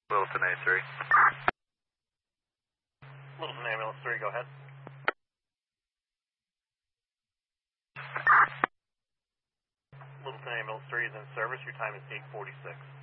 Littleton A3. Littleton Ambulance 3, go ahead. Littleton Ambulance 3 is in service. Your time is 8:46.